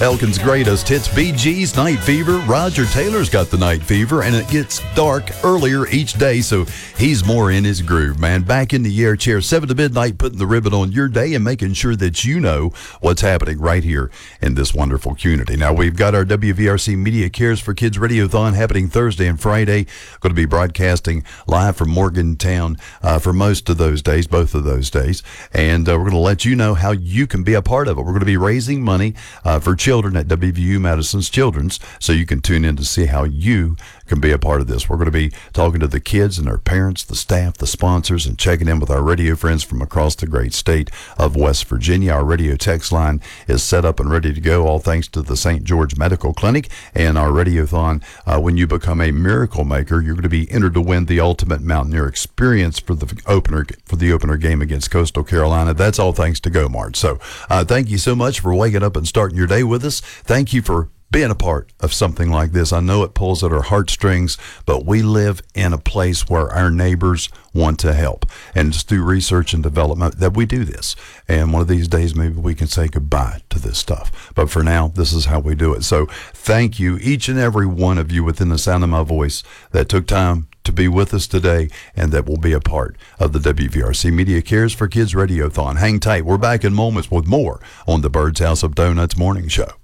Elkin's greatest hits, Bee Gees, Night Fever. Roger Taylor's got the night fever, and it gets dark earlier each day, so he's more in his groove, man. Back in the air chair, 7 to midnight, putting the ribbon on your day and making sure that you know what's happening right here in this wonderful community. Now, we've got our WVRC Media Cares for Kids Radiothon happening Thursday and Friday. Going to be broadcasting live from Morgantown for most of those days, both of those days, and we're going to let you know how you can be a part of it. We're going to be raising money for children at WVU Madison's Children's, so you can tune in to see how you can be a part of this. We're going to be talking to the kids and their parents, the staff, the sponsors, and checking in with our radio friends from across the great state of West Virginia. Our radio text line is set up and ready to go, all thanks to the St. George Medical Clinic and our Radiothon. When you become a Miracle Maker, you're going to be entered to win the Ultimate Mountaineer Experience for the opener game against Coastal Carolina. That's all thanks to GoMart. So thank you so much for waking up and starting your day with us. Thank you for being a part of something like this. I know it pulls at our heartstrings, but we live in a place where our neighbors want to help. And it's through research and development that we do this. And one of these days, maybe we can say goodbye to this stuff. But for now, this is how we do it. So thank you, each and every one of you within the sound of my voice that took time to be with us today and that will be a part of the WVRC Media Cares for Kids Radiothon. Hang tight. We're back in moments with more on the Bird's House of Donuts Morning Show.